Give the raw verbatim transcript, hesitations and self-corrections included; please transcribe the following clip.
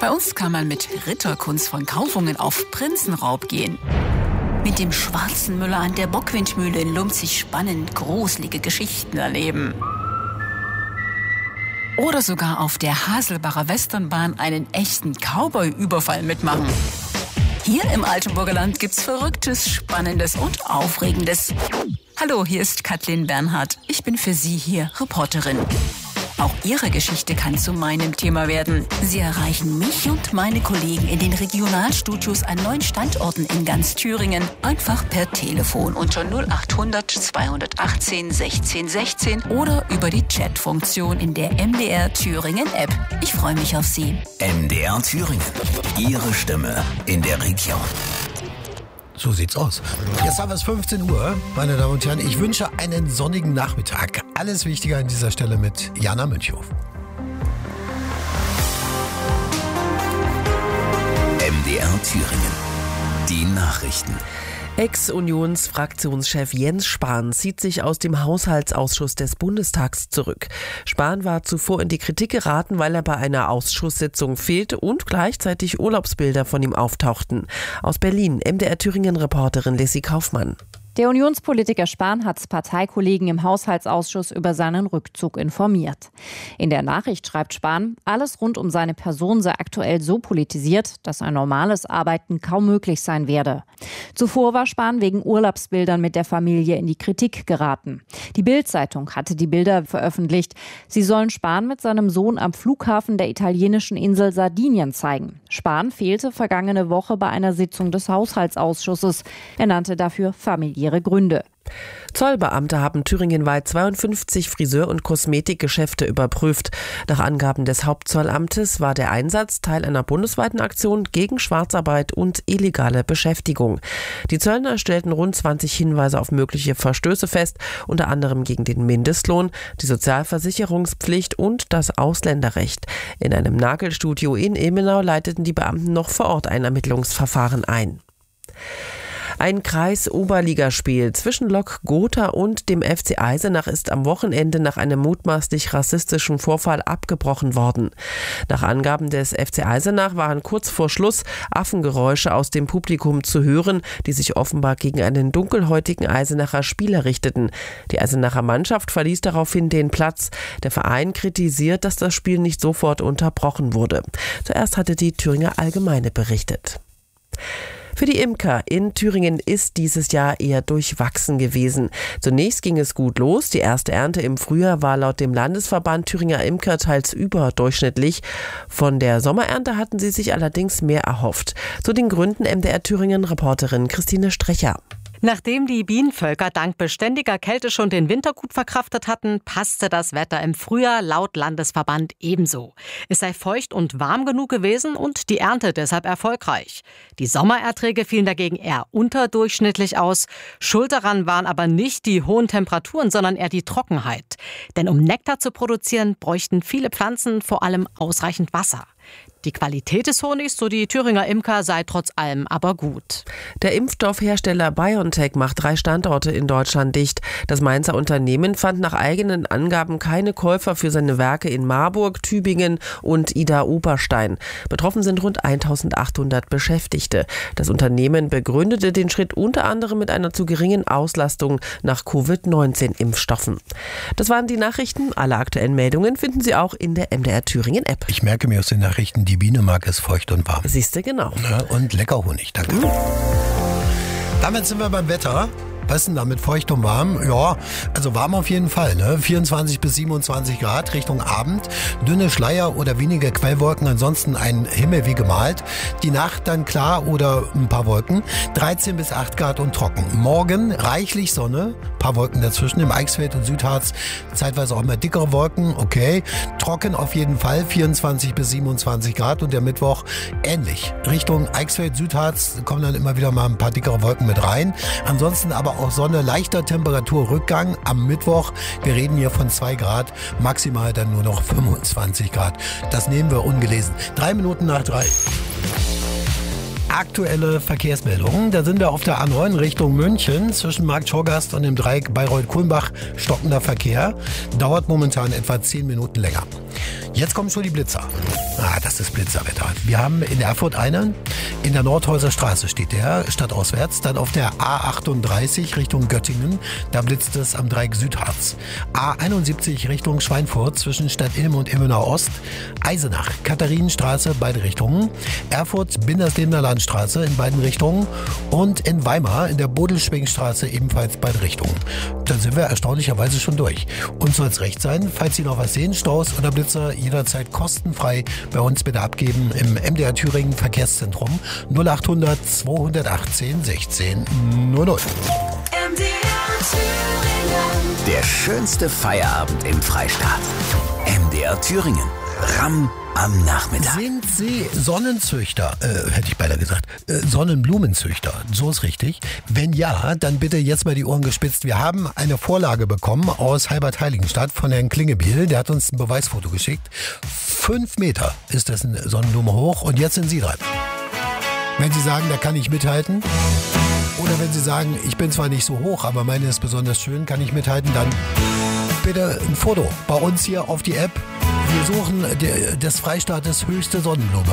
Bei uns kann man mit Ritterkunst von Kaufungen auf Prinzenraub gehen. Mit dem schwarzen Müller an der Bockwindmühle in Lumpzig spannend gruselige Geschichten erleben. Oder sogar auf der Haselbacher Westernbahn einen echten Cowboy-Überfall mitmachen. Hier im Altenburger Land gibt's Verrücktes, Spannendes und Aufregendes. Hallo, hier ist Kathleen Bernhardt. Ich bin für Sie hier Reporterin. Auch Ihre Geschichte kann zu meinem Thema werden. Sie erreichen mich und meine Kollegen in den Regionalstudios an neun Standorten in ganz Thüringen. Einfach per Telefon unter null acht hundert zweihundertachtzehn sechzehn sechzehn oder über die Chatfunktion in der M D R Thüringen App. Ich freue mich auf Sie. M D R Thüringen. Ihre Stimme in der Region. So sieht's aus. Jetzt haben wir es fünfzehn Uhr, meine Damen und Herren. Ich wünsche einen sonnigen Nachmittag. Alles Wichtige an dieser Stelle mit Jana Münchhoff. M D R Thüringen. Die Nachrichten. Ex-Unionsfraktionschef Jens Spahn zieht sich aus dem Haushaltsausschuss des Bundestags zurück. Spahn war zuvor in die Kritik geraten, weil er bei einer Ausschusssitzung fehlte und gleichzeitig Urlaubsbilder von ihm auftauchten. Aus Berlin, M D R Thüringen-Reporterin Lissy Kaufmann. Der Unionspolitiker Spahn hat Parteikollegen im Haushaltsausschuss über seinen Rückzug informiert. In der Nachricht schreibt Spahn, alles rund um seine Person sei aktuell so politisiert, dass ein normales Arbeiten kaum möglich sein werde. Zuvor war Spahn wegen Urlaubsbildern mit der Familie in die Kritik geraten. Die Bild-Zeitung hatte die Bilder veröffentlicht. Sie sollen Spahn mit seinem Sohn am Flughafen der italienischen Insel Sardinien zeigen. Spahn fehlte vergangene Woche bei einer Sitzung des Haushaltsausschusses. Er nannte dafür familiäre Gründe. Zollbeamte haben thüringenweit zweiundfünfzig Friseur- und Kosmetikgeschäfte überprüft. Nach Angaben des Hauptzollamtes war der Einsatz Teil einer bundesweiten Aktion gegen Schwarzarbeit und illegale Beschäftigung. Die Zöllner stellten rund zwanzig Hinweise auf mögliche Verstöße fest, unter anderem gegen den Mindestlohn, die Sozialversicherungspflicht und das Ausländerrecht. In einem Nagelstudio in Ilmenau leiteten die Beamten noch vor Ort ein Ermittlungsverfahren ein. Ein Kreis-Oberligaspiel zwischen Lok Gotha und dem F C Eisenach ist am Wochenende nach einem mutmaßlich rassistischen Vorfall abgebrochen worden. Nach Angaben des F C Eisenach waren kurz vor Schluss Affengeräusche aus dem Publikum zu hören, die sich offenbar gegen einen dunkelhäutigen Eisenacher Spieler richteten. Die Eisenacher Mannschaft verließ daraufhin den Platz. Der Verein kritisiert, dass das Spiel nicht sofort unterbrochen wurde. Zuerst hatte die Thüringer Allgemeine berichtet. Für die Imker in Thüringen ist dieses Jahr eher durchwachsen gewesen. Zunächst ging es gut los. Die erste Ernte im Frühjahr war laut dem Landesverband Thüringer Imker teils überdurchschnittlich. Von der Sommerernte hatten sie sich allerdings mehr erhofft. Zu den Gründen M D R Thüringen-Reporterin Christine Strecher. Nachdem die Bienenvölker dank beständiger Kälte schon den Winter gut verkraftet hatten, passte das Wetter im Frühjahr laut Landesverband ebenso. Es sei feucht und warm genug gewesen und die Ernte deshalb erfolgreich. Die Sommererträge fielen dagegen eher unterdurchschnittlich aus. Schuld daran waren aber nicht die hohen Temperaturen, sondern eher die Trockenheit. Denn um Nektar zu produzieren, bräuchten viele Pflanzen vor allem ausreichend Wasser. Die Qualität des Honigs, so die Thüringer Imker, sei trotz allem aber gut. Der Impfstoffhersteller BioNTech macht drei Standorte in Deutschland dicht. Das Mainzer Unternehmen fand nach eigenen Angaben keine Käufer für seine Werke in Marburg, Tübingen und Idar-Oberstein. Betroffen sind rund eintausendachthundert Beschäftigte. Das Unternehmen begründete den Schritt unter anderem mit einer zu geringen Auslastung nach Covid neunzehn Impfstoffen. Das waren die Nachrichten. Alle aktuellen Meldungen finden Sie auch in der M D R Thüringen App. Ich merke mir aus den Nachrichten, die Biene mag es feucht und warm. Siehst du, genau. Ja, und lecker Honig, danke. Mhm. Damit sind wir beim Wetter. Was ist denn da mit feucht und warm? Ja, also warm auf jeden Fall, ne? vierundzwanzig bis siebenundzwanzig Grad Richtung Abend. Dünne Schleier oder wenige Quellwolken, ansonsten ein Himmel wie gemalt. Die Nacht dann klar oder ein paar Wolken. dreizehn bis acht Grad und trocken. Morgen reichlich Sonne, paar Wolken dazwischen. Im Eichsfeld und Südharz zeitweise auch mal dickere Wolken, okay. Trocken auf jeden Fall, vierundzwanzig bis siebenundzwanzig Grad. Und der Mittwoch ähnlich. Richtung Eichsfeld, Südharz kommen dann immer wieder mal ein paar dickere Wolken mit rein. Ansonsten aber auch Sonne, leichter Temperaturrückgang am Mittwoch. Wir reden hier von zwei Grad, maximal dann nur noch fünfundzwanzig Grad. Das nehmen wir ungelesen. Drei Minuten nach drei. Aktuelle Verkehrsmeldungen. Da sind wir auf der A neun Richtung München. Zwischen Markt Schorgast und dem Dreieck Bayreuth-Kulmbach stockender Verkehr. Dauert momentan etwa zehn Minuten länger. Jetzt kommen schon die Blitzer. Ah, das ist Blitzerwetter. Wir haben in Erfurt einen, in der Nordhäuser Straße steht der, stadtauswärts. Dann auf der A achtunddreißig Richtung Göttingen, da blitzt es am Dreieck Südharz. A einundsiebzig Richtung Schweinfurt zwischen Stadtilm und Ilmenau Ost. Eisenach, Katharinenstraße, beide Richtungen. Erfurt, Binderslebener Landstraße in beiden Richtungen. Und in Weimar in der Bodelschwingstraße ebenfalls beide Richtungen. Dann sind wir erstaunlicherweise schon durch. Uns soll es recht sein, falls Sie noch was sehen, Staus oder Blitzer, jederzeit kostenfrei bei uns bitte abgeben im M D R Thüringen Verkehrszentrum null achthundert zweihundertachtzehn sechzehn null null. M D R Thüringen. Der schönste Feierabend im Freistaat. M D R Thüringen. Ramm am Nachmittag. Sind Sie Sonnenzüchter? Äh, hätte ich beinahe gesagt. Äh, Sonnenblumenzüchter. So ist richtig. Wenn ja, dann bitte jetzt mal die Ohren gespitzt. Wir haben eine Vorlage bekommen aus Halbert-Heiligenstadt von Herrn Klingebiel. Der hat uns ein Beweisfoto geschickt. Fünf Meter ist das eine Sonnenblume hoch. Und jetzt sind Sie dran. Wenn Sie sagen, da kann ich mithalten. Oder wenn Sie sagen, ich bin zwar nicht so hoch, aber meine ist besonders schön, kann ich mithalten, dann bitte ein Foto bei uns hier auf die App. Wir suchen des Freistaates höchste Sonnenblume.